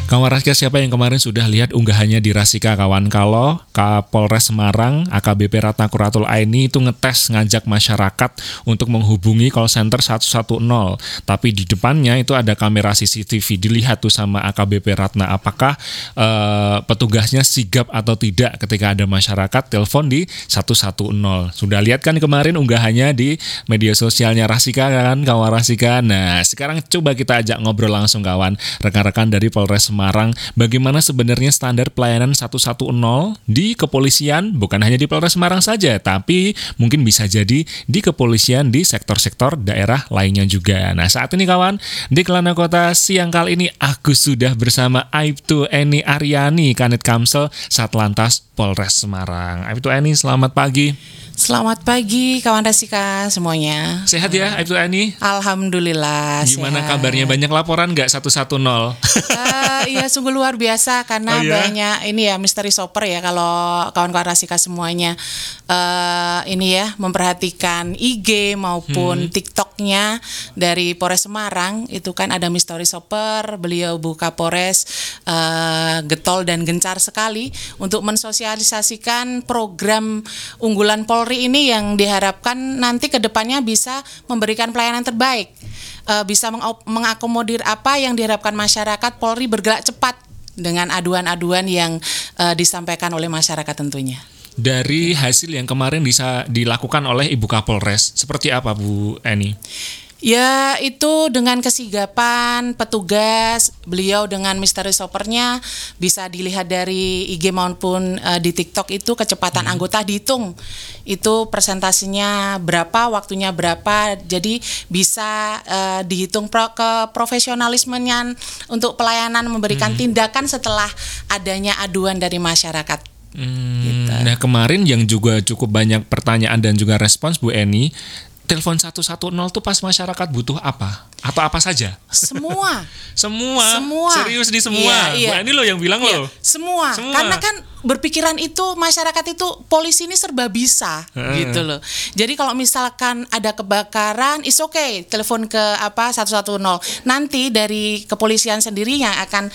Kawan Rasika, siapa yang kemarin sudah lihat unggahannya di Rasika kawan? Kalau Kapolres Semarang AKBP Ratna Kuratul Aini itu ngetes ngajak masyarakat untuk menghubungi call center 110. Tapi di depannya itu ada kamera CCTV. Dilihat tuh sama AKBP Ratna apakah petugasnya sigap atau tidak ketika ada masyarakat telepon di 110. Sudah lihat kan kemarin unggahannya di media sosialnya Rasika kan kawan Rasika? Nah sekarang coba kita ajak ngobrol langsung kawan, rekan-rekan dari Polres Semarang, bagaimana sebenarnya standar pelayanan 110 di kepolisian, bukan hanya di Polres Semarang saja, tapi mungkin bisa jadi di kepolisian di sektor-sektor daerah lainnya juga. Nah saat ini kawan, di Kelana Kota siang kali ini aku sudah bersama Aibtu Eni Aryani, Kanit Kamsel Satlantas Polres Semarang. Aibtu Eni, selamat pagi. Selamat pagi kawan Rasika semuanya. Sehat ya Aibtu Eni? Alhamdulillah. Gimana sehat. kabarnya? Banyak laporan nggak 110? Iya sungguh luar biasa karena banyak ini ya misteri shopper ya kalau kawan-kawan Rasika semuanya ini ya memperhatikan IG maupun TikToknya dari Polres Semarang itu kan ada misteri shopper. Beliau Bu Kapolres getol dan gencar sekali untuk mensosialisasikan program unggulan Polri ini yang diharapkan nanti ke depannya bisa memberikan pelayanan terbaik, bisa mengakomodir apa yang diharapkan masyarakat. Polri bergerak cepat dengan aduan-aduan yang disampaikan oleh masyarakat tentunya. Dari hasil yang kemarin bisa dilakukan oleh Ibu Kapolres, seperti apa Bu Eni? Ya itu dengan kesigapan petugas, beliau dengan misteri shoppernya bisa dilihat dari IG maupun di TikTok itu kecepatan anggota dihitung. Itu presentasinya berapa, waktunya berapa, jadi bisa dihitung keprofesionalismenya untuk pelayanan memberikan tindakan setelah adanya aduan dari masyarakat. Gitu. Nah kemarin yang juga cukup banyak pertanyaan dan juga respons Bu Eni, telepon 110 tuh pas masyarakat butuh apa? Atau apa saja? Semua. Semua? Serius di semua? Iya. Bu Eni loh yang bilang loh. Semua. Karena kan berpikiran itu masyarakat itu polisi ini serba bisa gitu loh. Jadi kalau misalkan ada kebakaran, is okay, telepon ke 110. Nanti dari kepolisian sendiri yang akan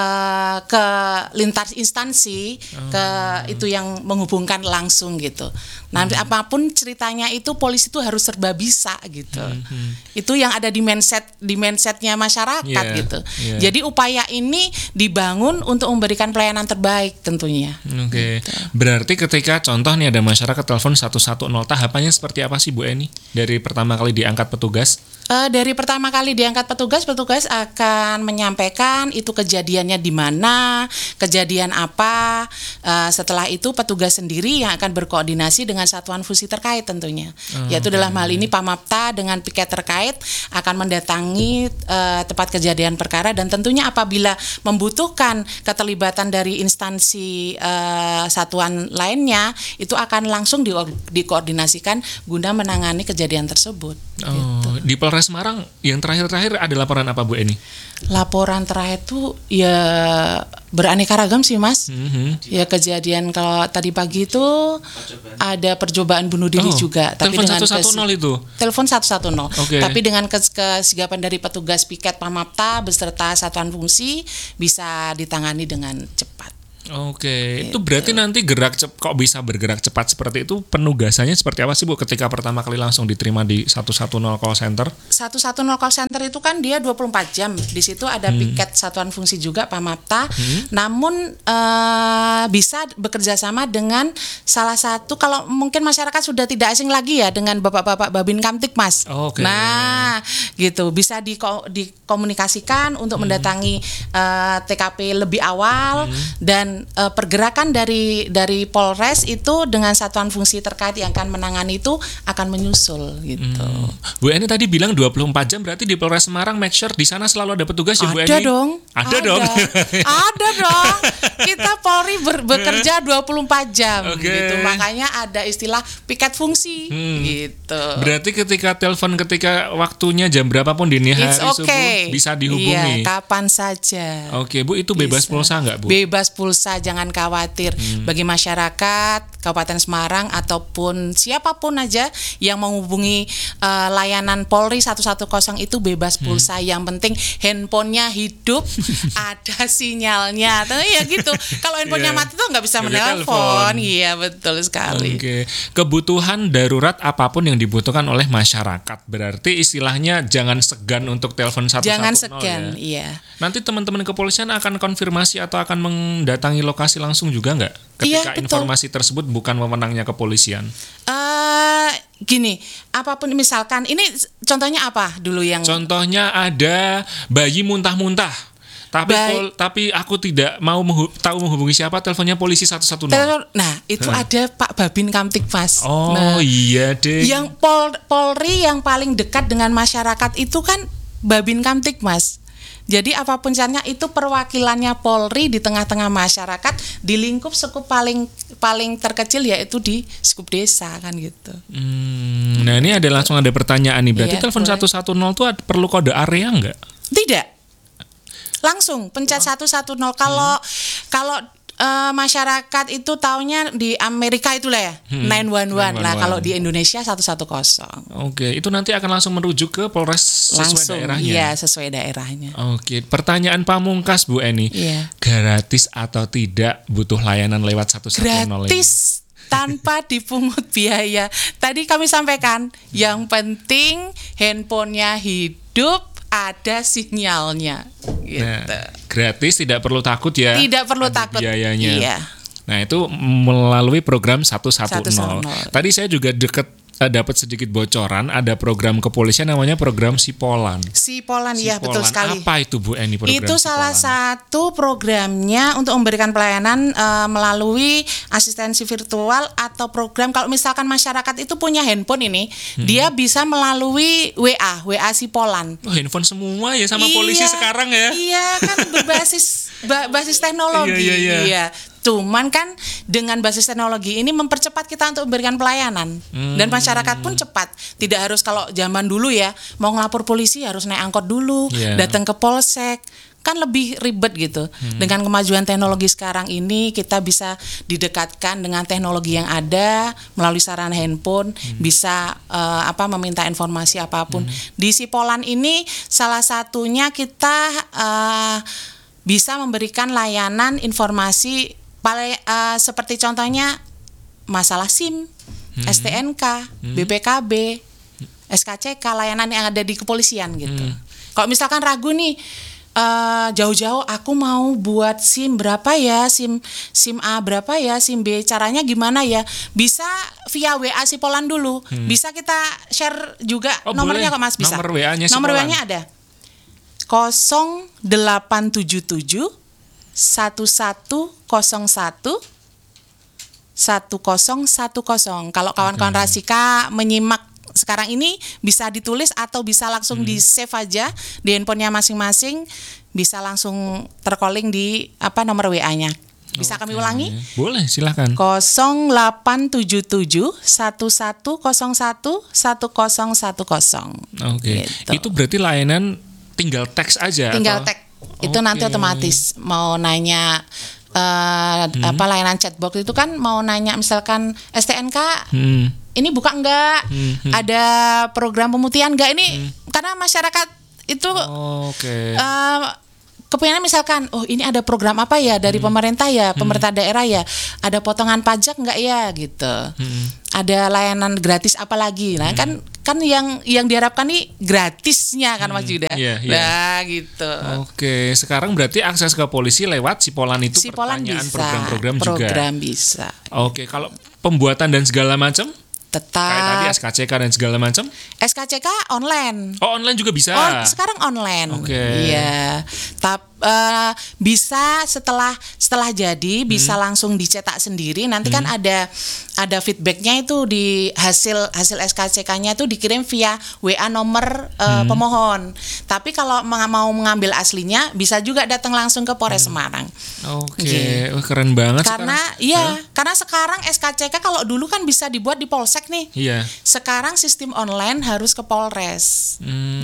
ke lintas instansi ke itu yang menghubungkan langsung gitu. Nanti apapun ceritanya itu polisi itu harus serba bisa gitu. Itu yang ada di mindsetnya masyarakat gitu. Jadi upaya ini dibangun untuk memberikan pelayanan terbaik tentunya. Oke. Berarti ketika contoh nih ada masyarakat telepon 110, tahapannya seperti apa sih Bu Eni? Dari pertama kali diangkat petugas? Dari pertama kali diangkat petugas akan menyampaikan itu kejadiannya di mana, kejadian apa. Setelah itu petugas sendiri yang akan berkoordinasi dengan satuan fungsi terkait tentunya. Yaitu dalam hal ini Pamapta dengan piket terkait akan mendatangi tempat kejadian perkara, dan tentunya apabila membutuhkan keterlibatan dari instansi satuan lainnya itu akan langsung dikoordinasikan guna menangani kejadian tersebut. Gitu. Di Polres Semarang yang terakhir ada laporan apa Bu Eni? Laporan terakhir itu ya beraneka ragam sih Mas. Ya kejadian kalau tadi pagi itu ada percobaan bunuh diri juga. Tapi telepon dengan 110 itu? Telepon 110. Okay. Tapi dengan kesigapan dari petugas piket Pamapta beserta satuan fungsi bisa ditangani dengan cepat. Oke, itu berarti nanti kok bisa bergerak cepat seperti itu, penugasannya seperti apa sih Bu ketika pertama kali langsung diterima di 110 call center? 110 call center itu kan dia 24 jam. Di situ ada piket satuan fungsi juga Pamapta. Namun bisa bekerja sama dengan salah satu, kalau mungkin masyarakat sudah tidak asing lagi ya dengan Bapak-bapak Babin Kamtipmas. Okay. Nah, gitu bisa dikomunikasikan untuk mendatangi TKP lebih awal dan pergerakan dari Polres itu dengan satuan fungsi terkait yang akan menangani itu akan menyusul gitu. Bu Eni tadi bilang 24 jam, berarti di Polres Semarang make sure di sana selalu ada petugas ya Bu Eni? Ada dong. Ada dong. Ada dong. Kita Polri bekerja 24 jam gitu. Makanya ada istilah piket fungsi gitu. Berarti ketika waktunya jam berapapun dini hari subuh bisa dihubungi. Iya, kapan saja. Oke, Bu, itu bebas pulsa nggak Bu? Bebas pulsa. pulsa, jangan khawatir. Bagi masyarakat Kabupaten Semarang ataupun siapapun aja yang menghubungi layanan Polri 110 itu bebas pulsa. Yang penting handphonenya hidup, ada sinyalnya. Ya gitu. Kalau handphonenya mati tuh nggak bisa menelpon. Iya, betul sekali. Kebutuhan darurat apapun yang dibutuhkan oleh masyarakat, berarti istilahnya jangan segan untuk telepon 110. Jangan segan, iya. Nanti teman-teman kepolisian akan konfirmasi atau akan mendatangi lokasi langsung juga nggak? Ketika informasi tersebut bukan wewenangnya kepolisian. Gini, apapun misalkan, ini contohnya apa dulu yang? Contohnya ada bayi muntah-muntah. Tapi aku tidak mau tahu menghubungi siapa, teleponnya polisi 110. Nah, itu ada Pak Babin Kamtibmas. Iya deh. Yang Polri yang paling dekat dengan masyarakat itu kan Babin Kamtibmas. Jadi apapun caranya itu perwakilannya Polri di tengah-tengah masyarakat di lingkup skup paling terkecil yaitu di skup desa kan gitu. Nah ini langsung ada pertanyaan nih. Berarti telepon 110 itu perlu kode area nggak? Tidak. Langsung pencet 110. Kalau masyarakat itu taunya di Amerika itulah ya 911. Nah kalau di Indonesia 110. Oke, itu nanti akan langsung merujuk ke Polres sesuai daerahnya. Iya, sesuai daerahnya. Oke, pertanyaan pamungkas Bu Eni. Iya. Gratis atau tidak butuh layanan lewat 110 Gratis. Tanpa dipungut biaya. Tadi kami sampaikan, yang penting handphonenya hidup, ada sinyalnya gitu. Nah, gratis, tidak perlu takut ya. Tidak perlu takut biayanya. Iya. Nah, itu melalui program 110. Tadi saya juga dapat sedikit bocoran, ada program kepolisian namanya program Sipolan. Sipolan, ya betul sekali. Apa itu Bu Eni program Itu Sipolan? salah satu programnya untuk memberikan pelayanan melalui asistensi virtual atau program. Kalau misalkan masyarakat itu punya handphone ini, dia bisa melalui WA Sipolan. Handphone semua ya sama polisi sekarang ya? Iya, kan berbasis teknologi. Iya. Cuman kan dengan basis teknologi ini mempercepat kita untuk memberikan pelayanan dan masyarakat pun cepat. Tidak harus kalau zaman dulu ya mau ngelapor polisi harus naik angkot dulu, datang ke polsek, kan lebih ribet gitu. Dengan kemajuan teknologi sekarang ini kita bisa didekatkan dengan teknologi yang ada melalui sarana handphone, bisa meminta informasi apapun. Di Sipolan ini salah satunya kita bisa memberikan layanan informasi seperti contohnya masalah SIM, STNK, BPKB, SKCK, layanan yang ada di kepolisian gitu. Kalau misalkan ragu nih, jauh-jauh aku mau buat SIM berapa ya, SIM A berapa ya, SIM B caranya gimana ya, bisa via WA Sipolan dulu. Bisa kita share juga nomornya kok Mas, bisa. Nomor WA-nya Sipolan. Nomor WA-nya ada 0877 1101 1010. Kalau kawan-kawan Rasika menyimak sekarang ini bisa ditulis atau bisa langsung di save aja di handphonenya masing-masing, bisa langsung tercalling di nomor WA-nya. Bisa kami ulangi? Boleh, silakan. 0877 1101 1010. Oke. Gitu. Itu berarti layanan tinggal teks aja? Tinggal teks. Itu nanti otomatis mau nanya layanan chatbox itu kan mau nanya misalkan STNK ini buka enggak, ada program pemutihan enggak, ini karena masyarakat itu kepengennya misalkan ini ada program apa ya dari pemerintah ya, pemerintah daerah ya, ada potongan pajak enggak ya gitu, ada layanan gratis apa lagi. Nah kan yang diharapkan nih gratisnya kan Mas Yuda. Nah gitu. Oke, sekarang berarti akses ke polisi lewat Sipolan itu Sipolan pertanyaan bisa, program juga. Program bisa. Oke, kalau pembuatan dan segala macam? Tetap. Kayak tadi SKCK dan segala macam? SKCK online. Oh, online juga bisa? Sekarang online. Oke. Iya. Bisa setelah jadi bisa langsung dicetak sendiri. Nanti kan ada feedbacknya itu di hasil SKCK-nya itu dikirim via WA nomor pemohon. Tapi kalau mau mengambil aslinya bisa juga datang langsung ke Polres Semarang. Oke. Keren banget. Karena sekarang SKCK kalau dulu kan bisa dibuat di polsek nih. Iya. Sekarang sistem online harus ke Polres. Gitu.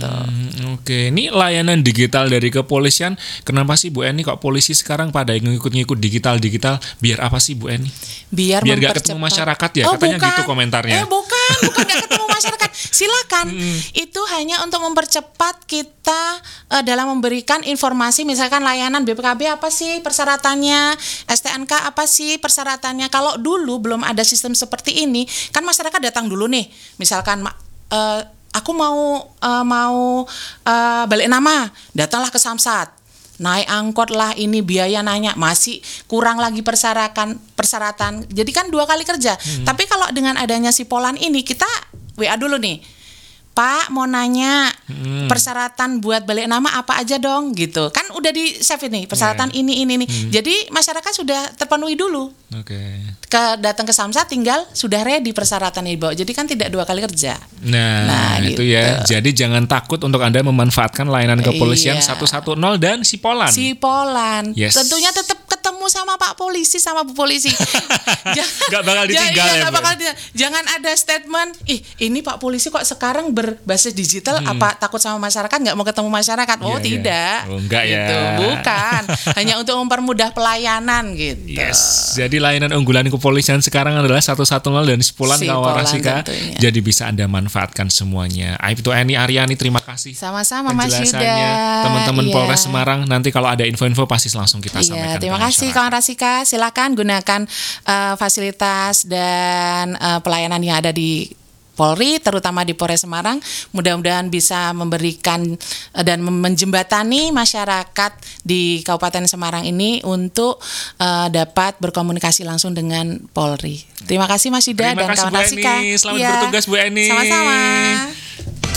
gitu. Oke, ini layanan digital dari kepolisian. Kenapa sih Bu Eni kok polisi sekarang pada ngikut-ngikut digital? Biar apa sih Bu Eni? Biar gak ketemu masyarakat ya, katanya bukan. gitu komentarnya. Bukan gak ketemu masyarakat. Silakan. Itu hanya untuk mempercepat kita dalam memberikan informasi, misalkan layanan BPKB apa sih persyaratannya, STNK apa sih persyaratannya. Kalau dulu belum ada sistem seperti ini, kan masyarakat datang dulu nih. Misalkan aku mau balik nama, datanglah ke Samsat, naik angkot lah, ini biaya nanya, masih kurang lagi persyaratan. Jadi kan 2 kali kerja. Tapi kalau dengan adanya Sipolan ini, kita WA dulu nih, Pak mau nanya persyaratan buat balik nama apa aja dong, gitu kan udah di save ini persyaratan ini. Jadi masyarakat sudah terpenuhi dulu. Datang ke Samsat tinggal sudah ready persyaratan yang dibawa. Jadi kan tidak 2 kali kerja. Nah itu gitu. Ya. Jadi jangan takut untuk Anda memanfaatkan layanan kepolisian 110 dan Sipolan. Yes. Tentunya tetap ketemu sama Pak Polisi sama Bu Polisi. Gak bakal ditinggal Jangan ada statement, ini Pak Polisi kok sekarang berbasis digital, apa takut sama masyarakat, nggak mau ketemu masyarakat. Tidak. Enggak gitu. Ya. Bukan. Hanya untuk mempermudah pelayanan gitu. Yes. Jadi layanan unggulan kepolisian sekarang adalah 110 dan Sipolan Kawarasika. Jadi bisa Anda manfaatkan semuanya. Aibtu Eni Aryani, terima kasih. Sama-sama Mas Yuda. Teman-teman Polres Semarang, nanti kalau ada info-info pasti langsung kita sampaikan. Terima kasih kawan Rasika. Silakan gunakan fasilitas dan pelayanan yang ada di Polri, terutama di Polres Semarang. Mudah-mudahan bisa memberikan dan menjembatani masyarakat di Kabupaten Semarang ini untuk dapat berkomunikasi langsung dengan Polri. Terima kasih Mas Yuda dan kawan Rasika. Selamat bertugas Bu Eni. Sama-sama.